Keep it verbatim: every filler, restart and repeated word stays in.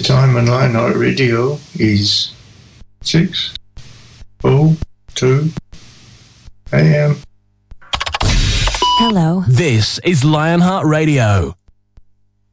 time on Lionheart Radio is six oh two a.m. Hello. This is Lionheart Radio.